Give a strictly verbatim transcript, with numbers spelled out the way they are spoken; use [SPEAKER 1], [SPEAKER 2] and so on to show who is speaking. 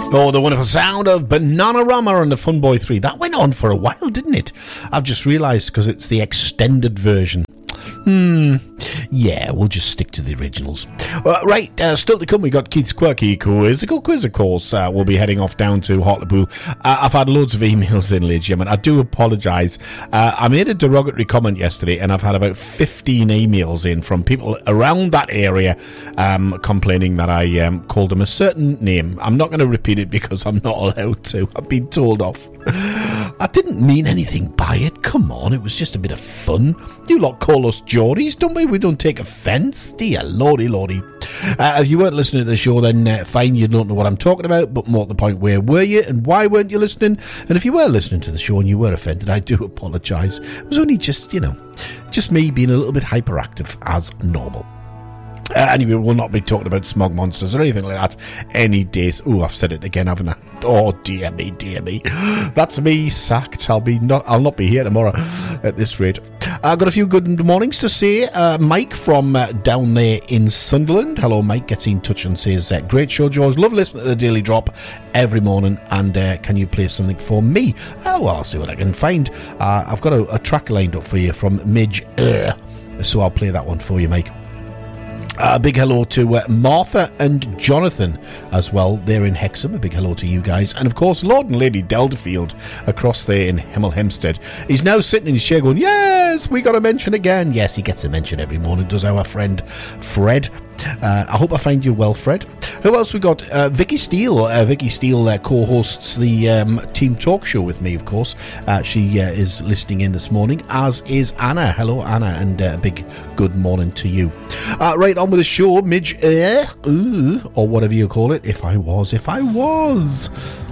[SPEAKER 1] Oh, the wonderful sound of Bananarama and the Fun Boy three. That went on for a while, didn't it? I've just realised because it's the extended version. Hmm, yeah, we'll just stick to the originals. Uh, right, uh, still to come, we got Keith's Quirky Quizzical Quiz, of course. Uh, we'll be heading off down to Hartlepool. Uh, I've had loads of emails in, ladies and gentlemen. I do apologise. Uh, I made a derogatory comment yesterday, and I've had about fifteen emails in from people around that area um, complaining that I um, called them a certain name. I'm not going to repeat it because I'm not allowed to. I've been told off. I didn't mean anything by it. Come on, it was just a bit of fun. You lot call us Geordies, don't we? We don't take offence. Dear lordy, lordy. Uh, if you weren't listening to the show, then uh, fine, you don't know what I'm talking about, but more to the point, where were you and why weren't you listening? And if you were listening to the show and you were offended, I do apologise. It was only just, you know, just me being a little bit hyperactive as normal. Uh, anyway, we'll not be talking about smog monsters or anything like that any days. Oh, I've said it again, haven't I? Oh, dear me, dear me. That's me sacked. I'll be not. I'll not be here tomorrow at this rate. I've got a few good mornings to say. Uh, Mike from uh, down there in Sunderland. Hello, Mike. Gets in touch and says, uh, great show, George. Love listening to the Daily Drop every morning. And uh, can you play something for me? Oh, well, I'll see what I can find. Uh, I've got a, a track lined up for you from Midge. Uh, so I'll play that one for you, Mike. A uh, big hello to uh, Martha and Jonathan as well. They're in Hexham. A big hello to you guys. And of course, Lord and Lady Delderfield across there in Hemel Hempstead. He's now sitting in his chair going, yes, we got a mention again. Yes, he gets a mention every morning, does our friend Fred. Uh, I hope I find you well, Fred. Who else we got? Uh, Vicky Steele. Uh, Vicky Steele uh, co-hosts the um, Team Talk Show with me, of course. Uh, she uh, is listening in this morning, as is Anna. Hello, Anna, and uh, a big good morning to you. Uh, right on with the show, Midge, uh, uh, or whatever you call it. If I was, if I was.